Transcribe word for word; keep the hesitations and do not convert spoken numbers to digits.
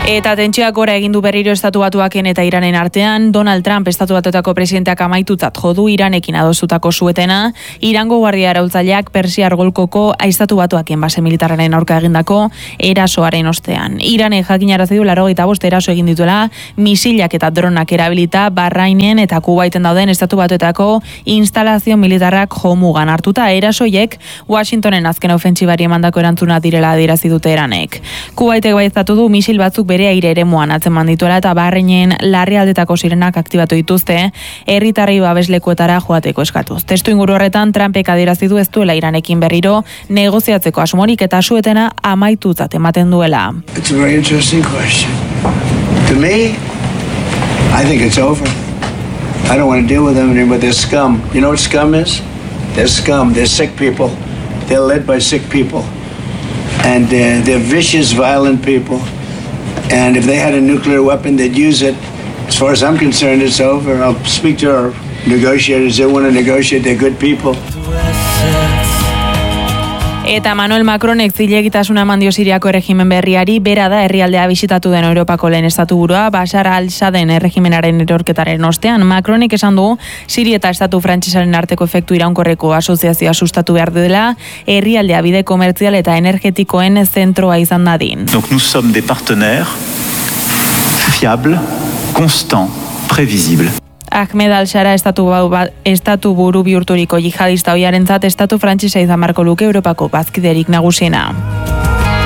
Eta tentsioak gora egin du berriro Estatu Batuaken eta Iranen artean. Donald Trump Estatu Batuetako presidenteak amaitutzat jo du Iranekin adostutako suetena. Irango guardia arautzaileak Persiar golkoko Estatu Batuaken base militarraren aurka egindako erasoaren ostean. Iranek jakinarazi du laurogeita bost eraso egin dituela misilak eta dronak erabilita Bahrainen eta Kuwaiten dauden Estatu Batuetako instalazio militarrak jomugan hartuta. Erasoiek Washingtonen azken ofentsibari emandako erantzuna direla adierazi dute Iranek. Kuwaitek baieztatu du misil batzuk bere aire eremuan atzeman dituela eta Bahrainen larrialdetako sirenak aktibatu dituzte herritarrei babeslekuetara joateko eskatuz. Testu inguru horretan Trumpek adierazi du ez duela Iranekin berriro negoziatzeko asmorik eta suetena amaitutzat ematen duela. It's a very interesting question. To me, I think it's over. I don't want to deal with them anymore. They're scum. You know what scum is? They're scum. They're sick people. They're led by sick people. And uh, they're vicious, violent people. And if they had a nuclear weapon, they'd use it. As far as I'm concerned, it's over. I'll speak to our negotiators. They want to negotiate. They're good people. Eta Manuel Macronek zilegitasuna eman dio Siriako erregimen berriari. Bera da herrialdea bisitatu den Europako lehen estatuburua Bashar al-Assaden erregimenaren erorketaren ostean. Macronek esan du Siria eta estatu frantsesaren arteko efektu iraunkorreko asoziazioa sustatu behar dela herrialdea bide komertzial eta energetikoen zentroa izan dadin. Donc nous sommes des partenaires fiables, constants, prévisibles. Ahmed al-Shara estatu, estatu buru bihurturiko jihadista ohiarentzat estatu frantsesa izan beharko luke Europako bazkiderik nagusiena.